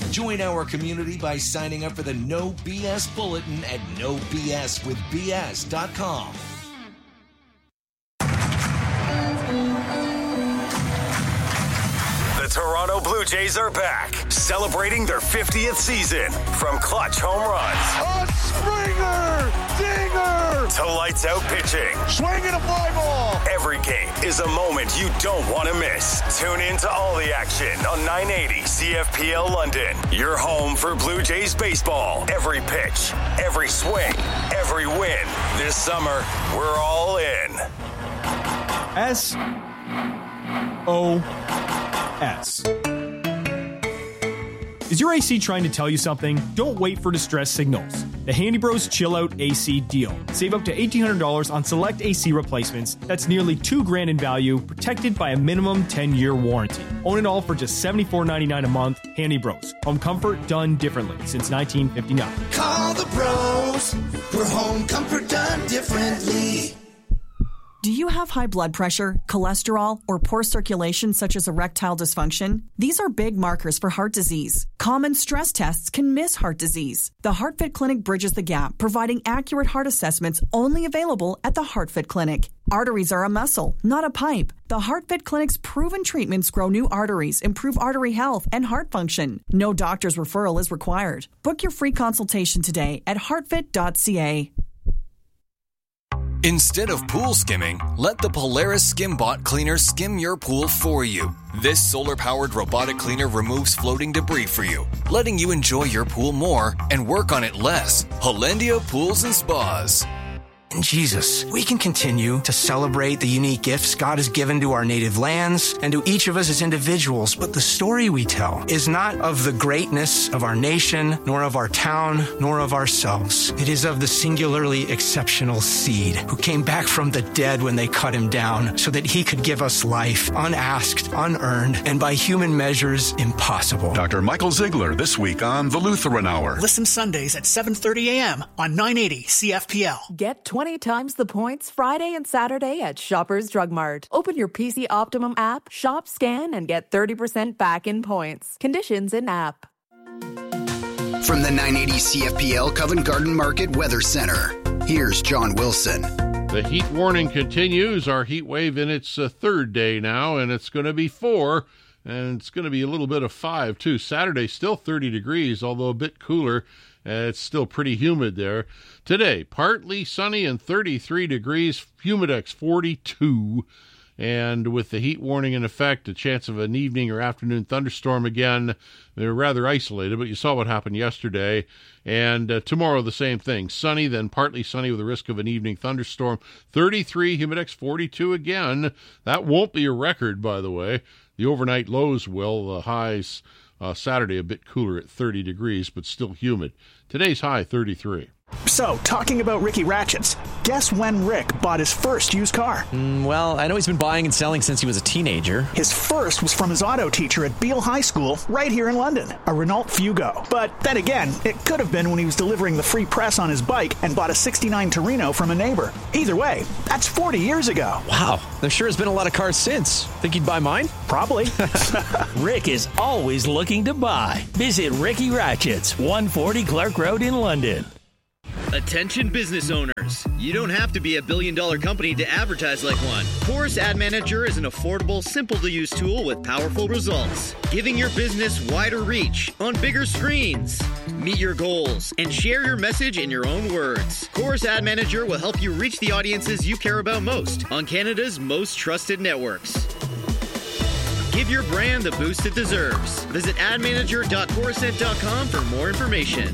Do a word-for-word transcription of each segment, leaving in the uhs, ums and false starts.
Join our community by signing up for the No B S Bulletin at no b s with b s dot com. The Toronto Blue Jays are back, celebrating their fiftieth season. From clutch home runs, a Springer, dinger, to lights out pitching, swinging a fly ball. Every game is a moment you don't want to miss. Tune in to all the action on nine eighty C F P L London. Your home for Blue Jays baseball. Every pitch, every swing, every win. This summer, we're all in. S O S. Is your A C trying to tell you something? Don't wait for distress signals. The Handy Bros Chill Out A C deal. Save up to eighteen hundred dollars on select A C replacements. That's nearly two grand in value, protected by a minimum ten-year warranty. Own it all for just seventy-four ninety-nine a month. Handy Bros. Home comfort done differently since nineteen fifty-nine. Call the pros. For home comfort done differently. Do you have high blood pressure, cholesterol, or poor circulation such as erectile dysfunction? These are big markers for heart disease. Common stress tests can miss heart disease. The HeartFit Clinic bridges the gap, providing accurate heart assessments only available at the HeartFit Clinic. Arteries are a muscle, not a pipe. The HeartFit Clinic's proven treatments grow new arteries, improve artery health, and heart function. No doctor's referral is required. Book your free consultation today at heartfit dot c a. Instead of pool skimming, let the Polaris SkimBot cleaner skim your pool for you. This solar-powered robotic cleaner removes floating debris for you, letting you enjoy your pool more and work on it less. Hollandia Pools and Spas. Jesus, we can continue to celebrate the unique gifts God has given to our native lands and to each of us as individuals, but the story we tell is not of the greatness of our nation, nor of our town, nor of ourselves. It is of the singularly exceptional seed who came back from the dead when they cut him down so that he could give us life, unasked, unearned, and by human measures, impossible. Doctor Michael Ziegler this week on The Lutheran Hour. Listen Sundays at seven thirty a.m. on nine eighty C F P L. Get twenty times the points Friday and Saturday at Shoppers Drug Mart. Open your P C Optimum app, shop, scan, and get thirty percent back in points. Conditions in app. From the nine eighty C F P L Covent Garden Market Weather Center, here's John Wilson. The heat warning continues. Our heat wave in its uh, third day now, and it's going to be four, and it's going to be a little bit of five, too. Saturday, still thirty degrees, although a bit cooler. Uh, it's still pretty humid there. Today, partly sunny and thirty-three degrees, humidex forty-two. And with the heat warning in effect, a chance of an evening or afternoon thunderstorm again. They're rather isolated, but you saw what happened yesterday. And uh, tomorrow, the same thing. Sunny, then partly sunny with a risk of an evening thunderstorm. thirty-three, humidex forty-two again. That won't be a record, by the way. The overnight lows will. The highs uh, Saturday a bit cooler at thirty degrees, but still humid. Today's high, thirty-three. So, talking about Ricky Ratchets, guess when Rick bought his first used car? Mm, well, I know he's been buying and selling since he was a teenager. His first was from his auto teacher at Beale High School, right here in London, a Renault Fugo. But then again, it could have been when he was delivering the free press on his bike and bought a sixty-nine Torino from a neighbor. Either way, that's forty years ago. Wow, there sure has been a lot of cars since. Think he'd buy mine? Probably. Rick is always looking to buy. Visit Ricky Ratchets, one forty Clark Road in London. Attention business owners. You don't have to be a billion dollar company to advertise like one. Chorus Ad Manager is an affordable, simple to use tool with powerful results, giving your business wider reach on bigger screens. Meet your goals and share your message in your own words. Chorus Ad Manager will help you reach the audiences you care about most on Canada's most trusted networks. Give your brand the boost it deserves. Visit ad manager dot corusent dot com for more information.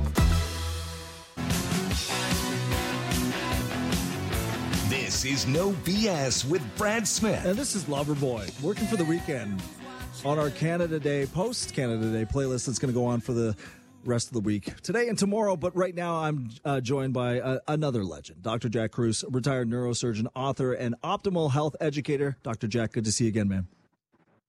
This is No B S with Brad Smith. And this is Loverboy, working for the weekend on our Canada Day, post-Canada Day playlist that's going to go on for the rest of the week, today and tomorrow. But right now I'm uh, joined by uh, another legend, Doctor Jack Kruse, retired neurosurgeon, author, and optimal health educator. Doctor Jack, good to see you again, man.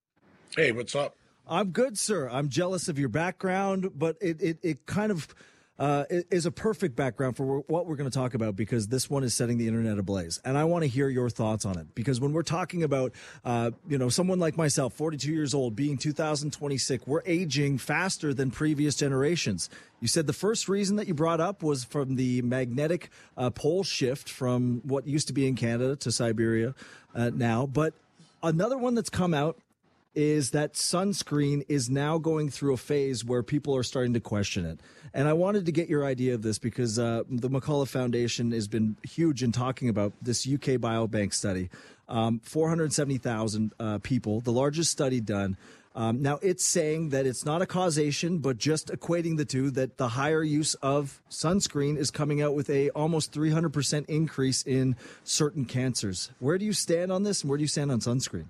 Hey, what's up? I'm good, sir. I'm jealous of your background, but it, it, it kind of uh, is a perfect background for what we're going to talk about, because this one is setting the internet ablaze. And I want to hear your thoughts on it, because when we're talking about, uh, you know, someone like myself, forty-two years old, being two thousand twenty-six, we're aging faster than previous generations. You said the first reason that you brought up was from the magnetic uh, pole shift from what used to be in Canada to Siberia uh, now. But another one that's come out is that sunscreen is now going through a phase where people are starting to question it. And I wanted to get your idea of this, because uh, the McCullough Foundation has been huge in talking about this U K Biobank study. Um, four hundred seventy thousand uh, people, the largest study done. Um, now, it's saying that it's not a causation, but just equating the two, that the higher use of sunscreen is coming out with a almost three hundred percent increase in certain cancers. Where do you stand on this, and where do you stand on sunscreen?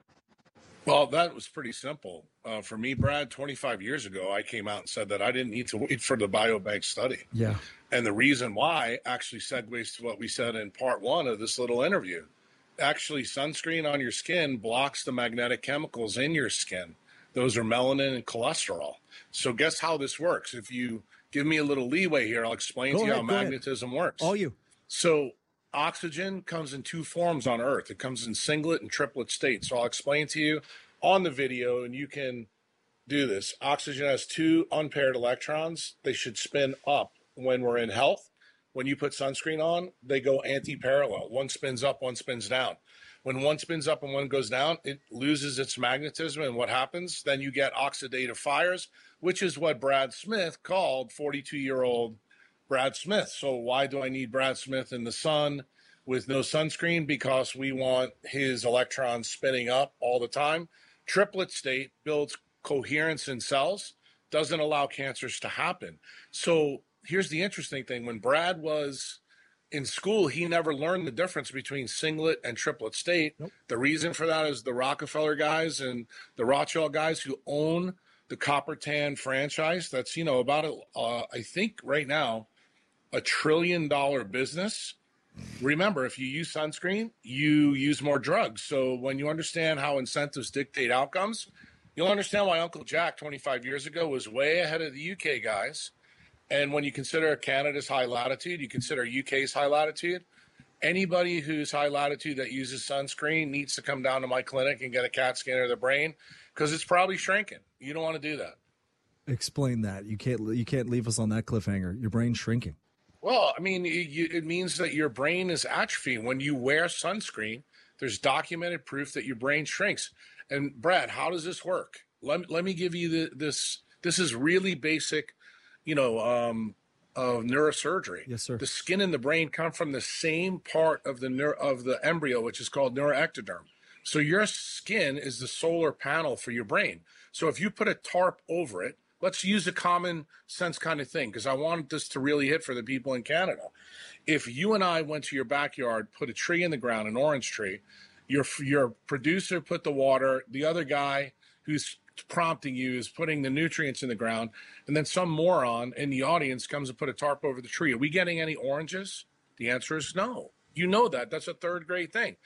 Well, that was pretty simple. Uh, for me, Brad, twenty-five years ago, I came out and said that I didn't need to wait for the biobank study. Yeah. And the reason why actually segues to what we said in part one of this little interview. Actually, sunscreen on your skin blocks the magnetic chemicals in your skin. Those are melanin and cholesterol. So guess how this works? If you give me a little leeway here, I'll explain Go to you ahead, how go magnetism ahead. works. All you. So oxygen comes in two forms on Earth. It comes in singlet and triplet state. So I'll explain to you on the video, and you can do this. Oxygen has two unpaired electrons. They should spin up when we're in health. When you put sunscreen on, they go anti-parallel. One spins up, one spins down. When one spins up and one goes down, it loses its magnetism. And what happens? Then you get oxidative fires, which is what Brad Smith called forty-two-year-old Brad Smith. So why do I need Brad Smith in the sun with no sunscreen? Because we want his electrons spinning up all the time. Triplet state builds coherence in cells, doesn't allow cancers to happen. So here's the interesting thing. When Brad was in school, he never learned the difference between singlet and triplet state. Nope. The reason for that is the Rockefeller guys and the Rothschild guys who own the Coppertan franchise. That's, you know, about, uh, I think right now, a trillion dollar business. Remember, if you use sunscreen, you use more drugs. So when you understand how incentives dictate outcomes, you'll understand why Uncle Jack twenty-five years ago was way ahead of the U K guys. And when you consider Canada's high latitude, you consider U K's high latitude, anybody who's high latitude that uses sunscreen needs to come down to my clinic and get a CAT scan of the brain, because it's probably shrinking. You don't want to do that. Explain that. You can't, you can't leave us on that cliffhanger. Your brain's shrinking. Well, I mean, it, it means that your brain is atrophying. When you wear sunscreen, there's documented proof that your brain shrinks. And Brad, how does this work? Let, let me give you the, this. This is really basic, you know, um, of neurosurgery. Yes, sir. The skin and the brain come from the same part of the neur- of the embryo, which is called neuroectoderm. So your skin is the solar panel for your brain. So if you put a tarp over it, let's use a common sense kind of thing, because I wanted this to really hit for the people in Canada. If you and I went to your backyard, put a tree in the ground, an orange tree, your your producer put the water, the other guy who's prompting you is putting the nutrients in the ground, and then some moron in the audience comes and put a tarp over the tree. Are we getting any oranges? The answer is no. You know that. That's a third grade thing.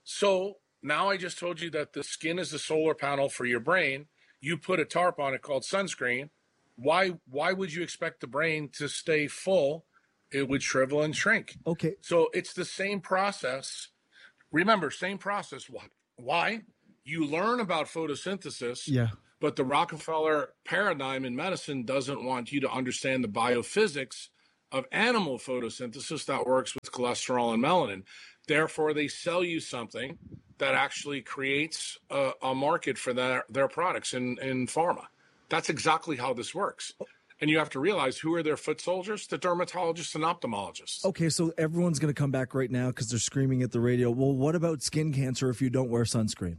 So now I just told you that the skin is the solar panel for your brain. You put a tarp on it called sunscreen. Why why would you expect the brain to stay full? It would shrivel and shrink. Okay. So it's the same process. Remember, same process. Why? You learn about photosynthesis, yeah. but the Rockefeller paradigm in medicine doesn't want you to understand the biophysics of animal photosynthesis that works with cholesterol and melanin. Therefore, they sell you something that actually creates a, a market for their, their products in, in pharma. That's exactly how this works. And you have to realize, who are their foot soldiers? The dermatologists and ophthalmologists. Okay, so everyone's going to come back right now because they're screaming at the radio. Well, what about skin cancer if you don't wear sunscreen?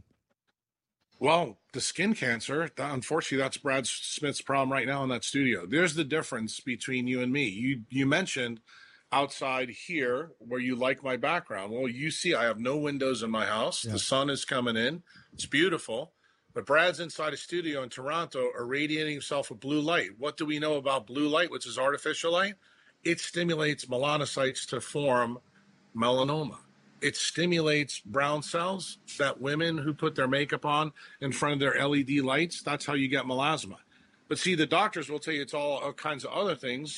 Well, the skin cancer, unfortunately, that's Brad Smith's problem right now in that studio. There's the difference between you and me. You you mentioned outside here where you like my background. Well, you see I have no windows in my house. Yeah. The sun is coming in. It's beautiful. But Brad's inside a studio in Toronto irradiating himself with blue light. What do we know about blue light, which is artificial light? It stimulates melanocytes to form melanoma. It stimulates brown cells that women who put their makeup on in front of their L E D lights, that's how you get melasma. But see, the doctors will tell you it's all, all kinds of other things,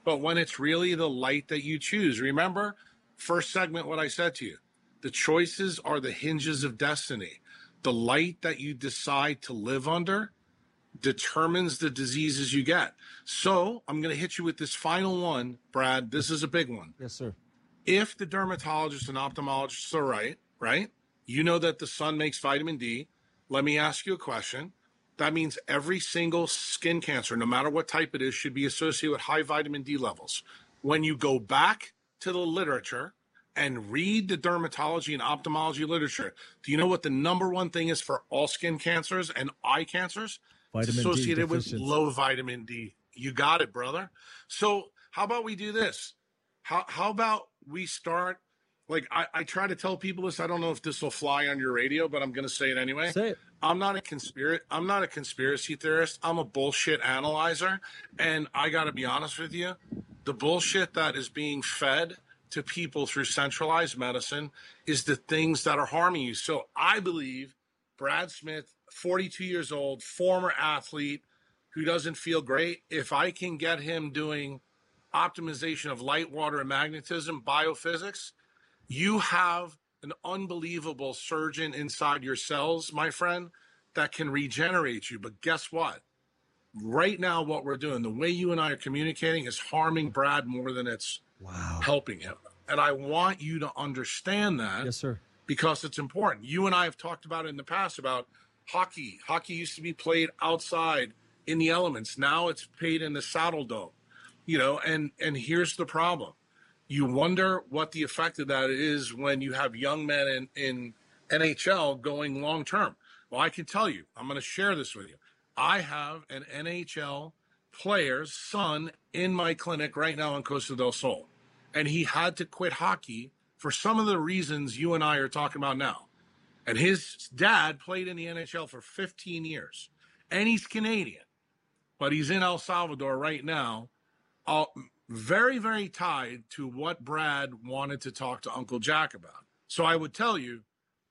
But when it's really the light that you choose, remember, first segment, what I said to you, the choices are the hinges of destiny. The light that you decide to live under determines the diseases you get. So I'm going to hit you with this final one, Brad. This is a big one. Yes, sir. If the dermatologists and ophthalmologists are right, right, you know that the sun makes vitamin D. Let me ask you a question. That means every single skin cancer, no matter what type it is, should be associated with high vitamin D levels. When you go back to the literature and read the dermatology and ophthalmology literature, do you know what the number one thing is for all skin cancers and eye cancers? Vitamin It's associated D with low vitamin D. You got it, brother. So how about we do this? How how about we start, like I, I try to tell people this. I don't know if this will fly on your radio, but I'm going to say it anyway. Say it. I'm not a conspiracy. I'm not a conspiracy theorist. I'm a bullshit analyzer, and I got to be honest with you. The bullshit that is being fed to people through centralized medicine is the things that are harming you. So I believe Brad Smith, forty-two years old, former athlete who doesn't feel great, if I can get him doing optimization of light, water, and magnetism, biophysics, you have an unbelievable surgeon inside your cells, my friend, that can regenerate you. But guess what? Right now, what we're doing, the way you and I are communicating is harming Brad more than it's wow. helping him. And I want you to understand that. Yes, sir. Because it's important. You and I have talked about it in the past about hockey. Hockey used to be played outside in the elements. Now it's played in the Saddle Dome. You know, and, and here's the problem. You wonder what the effect of that is when you have young men in, in N H L going long term. Well, I can tell you, I'm going to share this with you. I have an N H L player's son in my clinic right now in Costa del Sol. And he had to quit hockey for some of the reasons you and I are talking about now. And his dad played in the N H L for fifteen years. And he's Canadian. But he's in El Salvador right now. Uh, very, very tied to what Brad wanted to talk to Uncle Jack about. So I would tell you,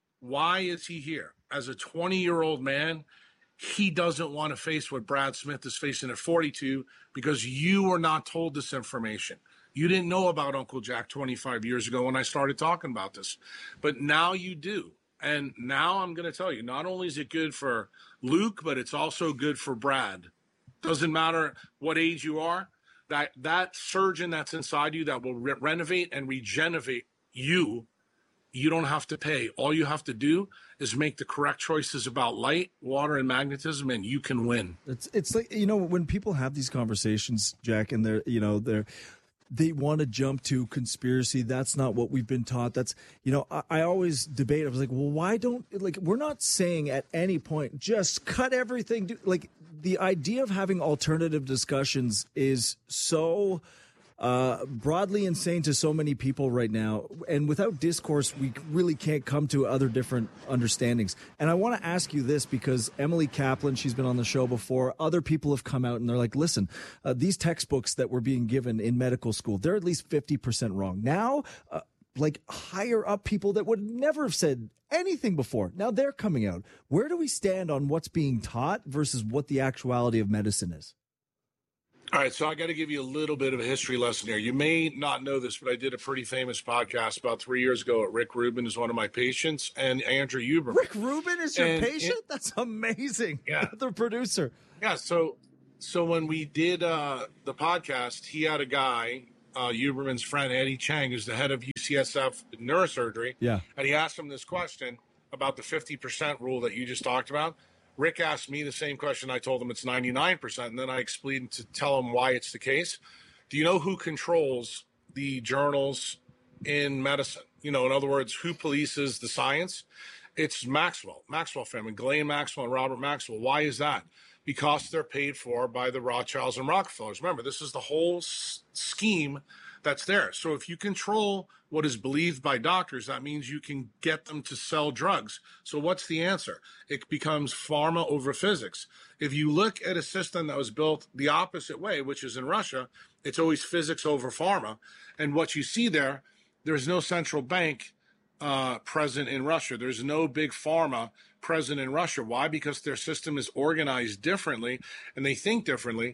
why is he here? As a twenty-year-old man, he doesn't want to face what Brad Smith is facing at forty-two because you were not told this information. You didn't know about Uncle Jack twenty-five years ago when I started talking about this. But now you do. And now I'm going to tell you, not only is it good for Luke, but it's also good for Brad. Doesn't matter what age you are. That that surgeon that's inside you that will re- renovate and regenerate you, you don't have to pay. All you have to do is make the correct choices about light, water, and magnetism, and you can win. It's it's like, you know, when people have these conversations, Jack, and they're, you know, they're they want to jump to conspiracy. That's not what we've been taught. That's, you know, I, I always debate. I was like, well, why don't, like, we're not saying at any point, just cut everything. Do, like, the idea of having alternative discussions is so uh, broadly insane to so many people right now. And without discourse, we really can't come to other different understandings. And I want to ask you this because Emily Kaplan, she's been on the show before. Other people have come out and they're like, listen, uh, these textbooks that were being given in medical school, they're at least fifty percent wrong. Now, uh, like higher up people that would never have said anything before, now they're coming out. Where do we stand on what's being taught versus what the actuality of medicine is? All right, so I got to give you a little bit of a history lesson here. You may not know this, but I did a pretty famous podcast about three years ago. Rick Rubin is one of my patients, and Andrew Huberman. Rick Rubin is your and patient? It, That's amazing. Yeah. The producer. Yeah, so so when we did uh, the podcast, he had a guy, uh, Huberman's friend, Eddie Chang, who's the head of U C S F neurosurgery. Yeah. And he asked him this question about the fifty percent rule that you just talked about. Rick asked me the same question. I told him it's ninety-nine percent, and then I explained to tell him why it's the case. Do you know who controls the journals in medicine? You know, in other words, who polices the science? It's Maxwell, Maxwell family, Ghislaine Maxwell and Robert Maxwell. Why is that? Because they're paid for by the Rothschilds and Rockefellers. Remember, this is the whole s- scheme that's there. So if you control what is believed by doctors, that means you can get them to sell drugs. So what's the answer? It becomes pharma over physics. If you look at a system that was built the opposite way, which is in Russia, it's always physics over pharma. And what you see there, there's no central bank uh, present in Russia. There's no big pharma present in Russia. Why? Because their system is organized differently and they think differently.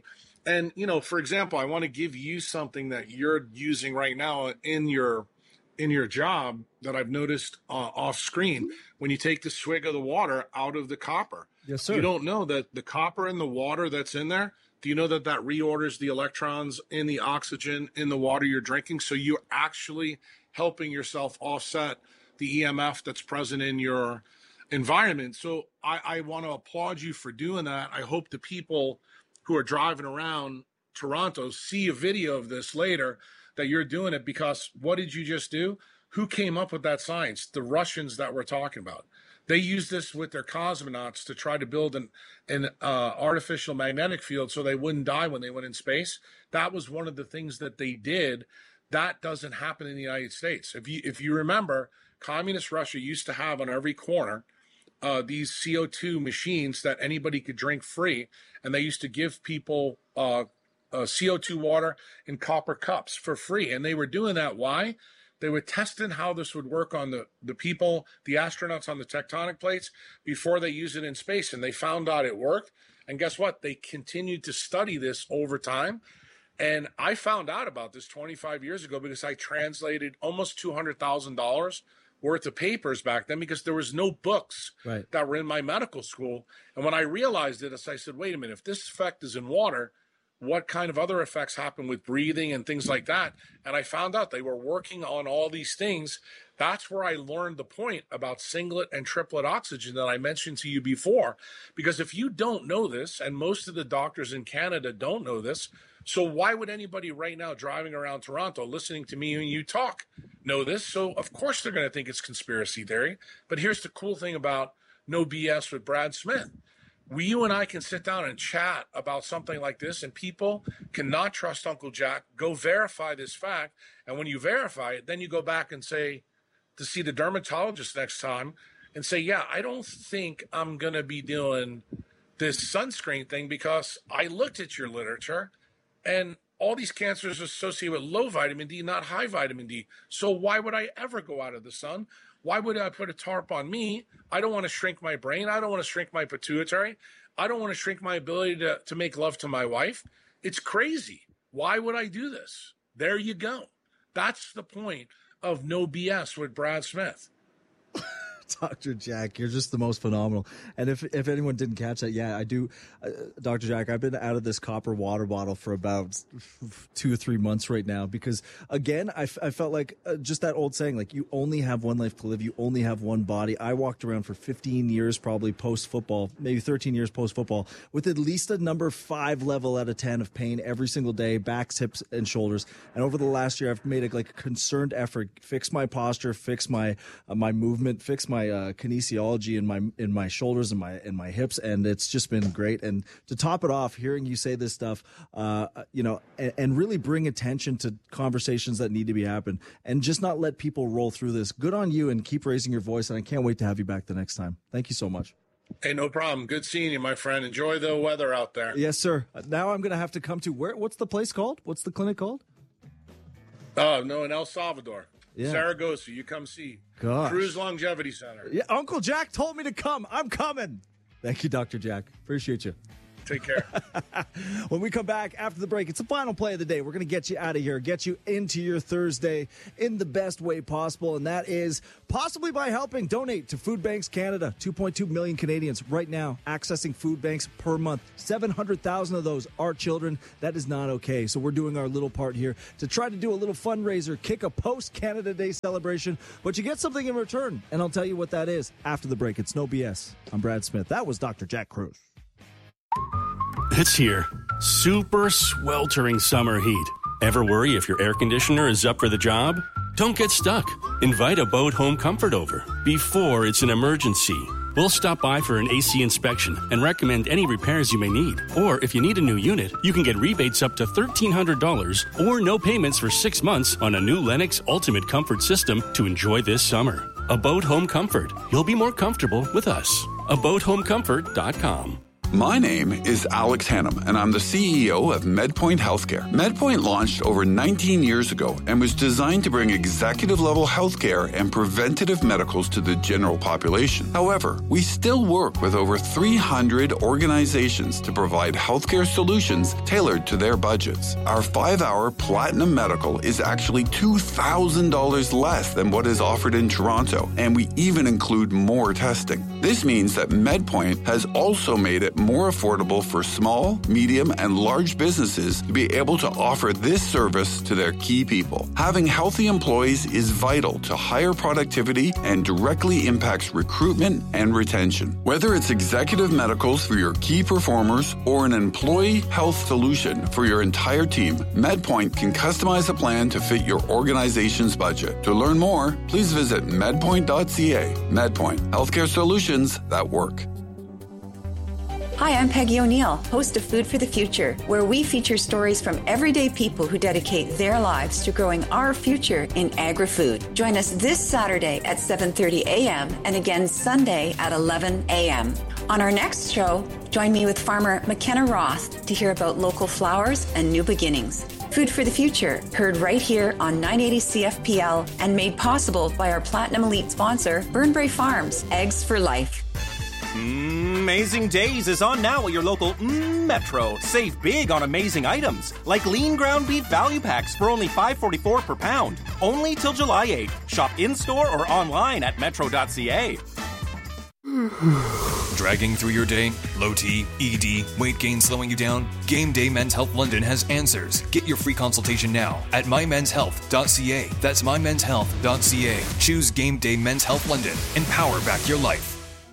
And, you know, for example, I want to give you something that you're using right now in your in your job that I've noticed uh, off screen. When you take the swig of the water out of the copper, yes, sir. You don't know that the copper in the water that's in there, do you know that that reorders the electrons in the oxygen in the water you're drinking? So you're actually helping yourself offset the E M F that's present in your environment. So I, I want to applaud you for doing that. I hope the people who are driving around Toronto see a video of this later, that you're doing it, because what did you just do? Who came up with that science? The Russians that we're talking about. They used this with their cosmonauts to try to build an, an uh, artificial magnetic field so they wouldn't die when they went in space. That was one of the things that they did. That doesn't happen in the United States. If you if you remember, communist Russia used to have on every corner uh, these C O two machines that anybody could drink free, and they used to give people uh, uh, C O two water in copper cups for free. And they were doing that. Why? They were testing how this would work on the, the people, the astronauts on the tectonic plates, before they use it in space. And they found out it worked. And guess what? They continued to study this over time. And I found out about this twenty-five years ago because I translated almost two hundred thousand dollars worth of papers back then, because there was no books right. that were in my medical school. And when I realized it, I said, wait a minute, if this effect is in water, what kind of other effects happen with breathing and things like that? And I found out they were working on all these things. That's where I learned the point about singlet and triplet oxygen that I mentioned to you before. Because if you don't know this, and most of the doctors in Canada don't know this, so why would anybody right now driving around Toronto listening to me and you talk know this? So of course they're going to think it's conspiracy theory. But here's the cool thing about No B S with Brad Smith. We, you and I can sit down and chat about something like this, and people cannot trust Uncle Jack. Go verify this fact. And when you verify it, then you go back and say, to see the dermatologist next time and say, yeah, I don't think I'm going to be doing this sunscreen thing, because I looked at your literature and all these cancers are associated with low vitamin D, not high vitamin D. So why would I ever go out of the sun? Why would I put a tarp on me? I don't want to shrink my brain. I don't want to shrink my pituitary. I don't want to shrink my ability to, to make love to my wife. It's crazy. Why would I do this? There you go. That's the point of No B S with Brad Smith. Doctor Jack, you're just the most phenomenal. And if if anyone didn't catch that, yeah, I do. Uh, Doctor Jack, I've been out of this copper water bottle for about two or three months right now, because, again, I, f- I felt like uh, just that old saying, like, you only have one life to live. You only have one body. I walked around for fifteen years, probably post-football, maybe thirteen years post-football, with at least a number five level out of ten of pain every single day, backs, hips, and shoulders. And over the last year, I've made a, like, a concerted effort, fix my posture, fix my uh, my movement, fix my my uh, kinesiology in my in my shoulders and my in my hips, and it's just been great. And to top it off, hearing you say this stuff, uh, you know, and, and really bring attention to conversations that need to be happened, and just not let people roll through this. Good on you, and keep raising your voice. And I can't wait to have you back the next time. Thank you so much. Hey, no problem. Good seeing you, my friend. Enjoy the weather out there. Yes, sir. Now I'm going to have to come to where? What's the place called? What's the clinic called? Oh, no, in El Salvador. Yeah. Saragossa, you come see. Gosh. Cruise Longevity Center. Yeah, Uncle Jack told me to come. I'm coming. Thank you, Doctor Jack. Appreciate you. Take care. When we come back after the break, it's the final play of the day. We're going to get you out of here, get you into your Thursday in the best way possible, and that is possibly by helping donate to Food Banks Canada. two point two million Canadians right now accessing food banks per month. seven hundred thousand of those are children. That is not okay. So we're doing our little part here to try to do a little fundraiser, kick a post-Canada Day celebration, but you get something in return, and I'll tell you what that is after the break. It's No B S. I'm Brad Smith. That was Doctor Jack Cruz. It's here. Super sweltering summer heat. Ever worry if your air conditioner is up for the job? Don't get stuck. Invite Abode Home Comfort over before it's an emergency. We'll stop by for an A C inspection and recommend any repairs you may need. Or if you need a new unit, you can get rebates up to thirteen hundred dollars or no payments for six months on a new Lennox Ultimate Comfort system to enjoy this summer. Abode Home Comfort. You'll be more comfortable with us. abode home comfort dot com. My name is Alex Hannum, and I'm the C E O of MedPoint Healthcare. MedPoint launched over nineteen years ago and was designed to bring executive-level healthcare and preventative medicals to the general population. However, we still work with over three hundred organizations to provide healthcare solutions tailored to their budgets. Our five-hour Platinum Medical is actually two thousand dollars less than what is offered in Toronto, and we even include more testing. This means that MedPoint has also made it more affordable for small, medium, and large businesses to be able to offer this service to their key people. Having healthy employees is vital to higher productivity and directly impacts recruitment and retention. Whether it's executive medicals for your key performers or an employee health solution for your entire team, MedPoint can customize a plan to fit your organization's budget. To learn more, please visit medpoint dot c a. MedPoint, healthcare solutions that work. Hi, I'm Peggy O'Neill, host of Food for the Future, where we feature stories from everyday people who dedicate their lives to growing our future in agri-food. Join us this Saturday at seven thirty a.m. and again Sunday at eleven a.m. On our next show, join me with farmer McKenna Roth to hear about local flowers and new beginnings. Food for the Future, heard right here on nine eighty C F P L and made possible by our Platinum Elite sponsor, Burnbrae Farms, Eggs for Life. Amazing Days is on now at your local mm, Metro. Save big on amazing items, like lean ground beef value packs for only five dollars and forty-four cents per pound. Only till July eighth. Shop in-store or online at metro dot c a. Dragging through your day? Low T, E D, weight gain slowing you down? Game Day Men's Health London has answers. Get your free consultation now at my mens health dot c a. That's my mens health dot c a. Choose Game Day Men's Health London and power back your life.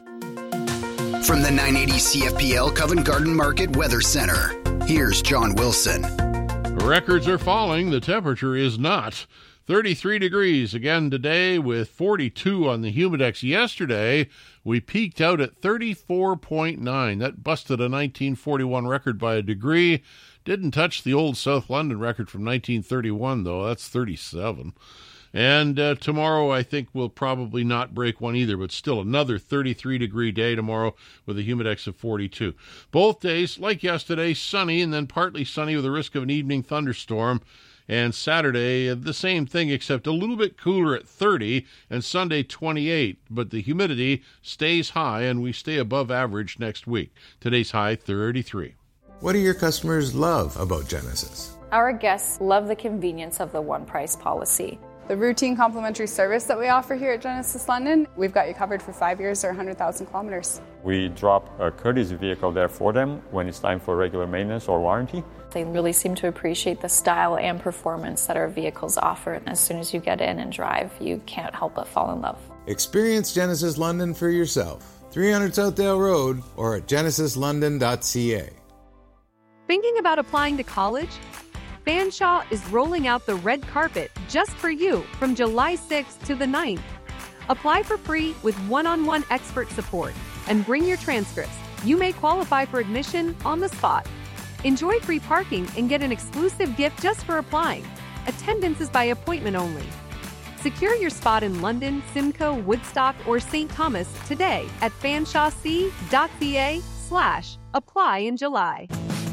From the nine eighty C F P L Covent Garden Market Weather Center, here's John Wilson. Records are falling. The temperature is not. thirty-three degrees again today with forty-two on the Humidex. Yesterday, we peaked out at thirty-four point nine. That busted a nineteen forty-one record by a degree. Didn't touch the old South London record from nineteen thirty-one, though. That's thirty-seven. And uh, tomorrow, I think we'll probably not break one either, but still another thirty-three degree day tomorrow with a Humidex of forty-two. Both days, like yesterday, sunny and then partly sunny with a risk of an evening thunderstorm. And Saturday, uh, the same thing, except a little bit cooler at thirty, and Sunday, twenty-eight. But the humidity stays high, and we stay above average next week. Today's high, thirty-three. What do your customers love about Genesis? Our guests love the convenience of the one-price policy. The routine complimentary service that we offer here at Genesis London, we've got you covered for five years or one hundred thousand kilometers. We drop a courtesy vehicle there for them when it's time for regular maintenance or warranty. They really seem to appreciate the style and performance that our vehicles offer. And as soon as you get in and drive, you can't help but fall in love. Experience Genesis London for yourself. three hundred Southdale Road or at genesis london dot c a. Thinking about applying to college? Fanshawe is rolling out the red carpet just for you from July sixth to the ninth. Apply for free with one-on-one expert support and bring your transcripts. You may qualify for admission on the spot. Enjoy free parking and get an exclusive gift just for applying. Attendance is by appointment only. Secure your spot in London, Simcoe, Woodstock, or Saint Thomas today at fanshawec.ca slash apply in July.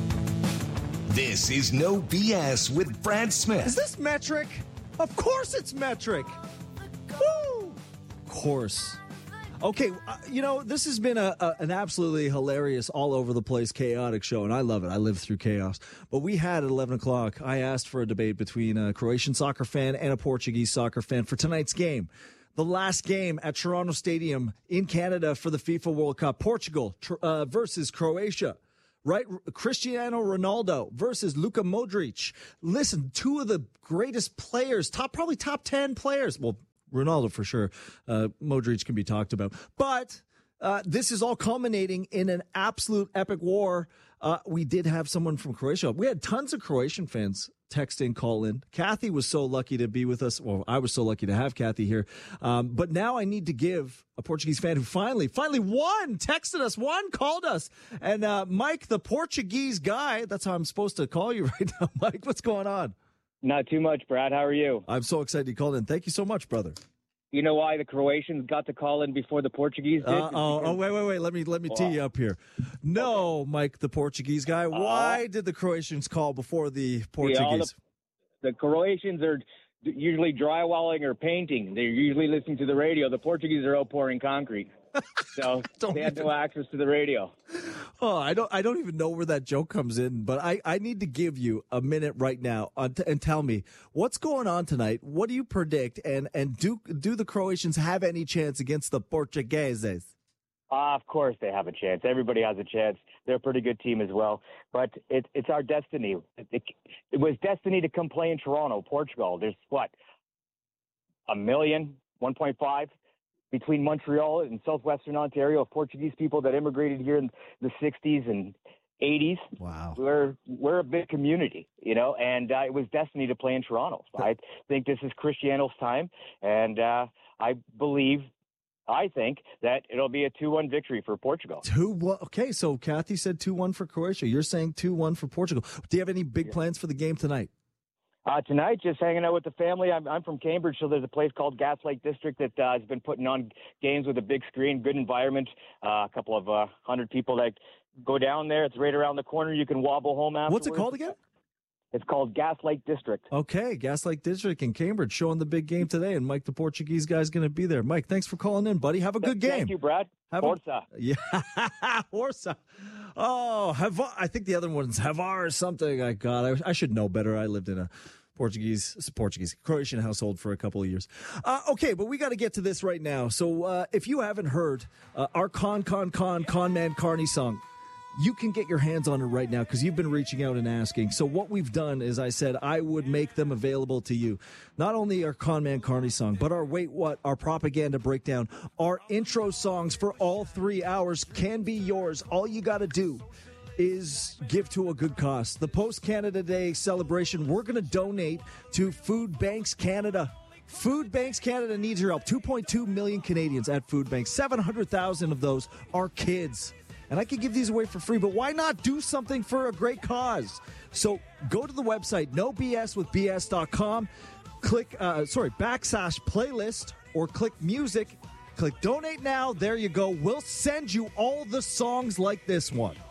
This is No B S with Brad Smith. Is this metric? Of course it's metric. Woo! Of course. Okay, uh, you know, this has been a, a an absolutely hilarious, all over the place, chaotic show, and I love it. I live through chaos. But we had at eleven o'clock, I asked for a debate between a Croatian soccer fan and a Portuguese soccer fan for tonight's game. The last game at Toronto Stadium in Canada for the FIFA World Cup. Portugal tr- uh, versus Croatia. Right? Cristiano Ronaldo versus Luka Modric. Listen, two of the greatest players, top probably top ten players. Well, Ronaldo for sure. Uh, Modric can be talked about. But uh, this is all culminating in an absolute epic war. Uh, we did have someone from Croatia. We had tons of Croatian fans text in, call in. Kathy was so lucky to be with us. Well, I was so lucky to have Kathy here. Um, but now I need to give a Portuguese fan who finally, finally won, texted us, won, called us. And uh, Mike, the Portuguese guy, that's how I'm supposed to call you right now. Mike, what's going on? Not too much, Brad. How are you? I'm so excited you called in. Thank you so much, brother. You know why the Croatians got the call in before the Portuguese did? Uh, oh, oh, wait, wait, wait. Let me let me tee you up here. No, Mike, the Portuguese guy. Why did the Croatians call before the Portuguese? Yeah, the, the Croatians are usually drywalling or painting. They're usually listening to the radio. The Portuguese are out pouring concrete. So they had no access to the radio. Oh, I don't I don't even know where that joke comes in, but I, I need to give you a minute right now uh, t- and tell me what's going on tonight. What do you predict? And, and do do the Croatians have any chance against the Portugueses? Uh, of course they have a chance. Everybody has a chance. They're a pretty good team as well. But it, it's our destiny. It, it was destiny to come play in Toronto, Portugal. There's, what, a million, one point five? Between Montreal and southwestern Ontario of Portuguese people that immigrated here in the sixties and eighties. Wow. We're we're a big community, you know, and uh, it was destiny to play in Toronto. So I think this is Cristiano's time, and uh, I believe, I think, that it'll be a two one victory for Portugal. two one Okay, so Kathy said two one for Croatia. You're saying two one for Portugal. Do you have any big plans for the game tonight? Uh, tonight, just hanging out with the family. I'm, I'm from Cambridge, so there's a place called Gaslight District that uh, has been putting on games with a big screen, good environment, uh, a couple of uh, hundred people that go down there. It's right around the corner. You can wobble home afterwards. What's it called again? It's called Gaslight District. Okay, Gaslight District in Cambridge showing the big game today, and Mike, the Portuguese guy's going to be there. Mike, thanks for calling in, buddy. Have a good game. Thank you, Brad. Have Forza. A, yeah, Forza. Oh, Havar. I think the other one's Havar or something. I God, I, I should know better. I lived in a Portuguese, Portuguese, Croatian household for a couple of years. Uh, okay, but we got to get to this right now. So uh, if you haven't heard uh, our Con, Con, Con, Con Man Carney song, you can get your hands on it right now because you've been reaching out and asking. So what we've done is I said I would make them available to you. Not only our Con Man Carney song, but our Wait What, our propaganda breakdown, our intro songs for all three hours can be yours. All you got to do is give to a good cause. The Post Canada Day celebration, we're going to donate to Food Banks Canada. Food Banks Canada needs your help. two point two million Canadians at Food Banks. seven hundred thousand of those are kids. And I could give these away for free, but why not do something for a great cause? So go to the website, no b s with b s dot com. Click, uh, sorry, backslash playlist or click music. Click donate now. There you go. We'll send you all the songs like this one.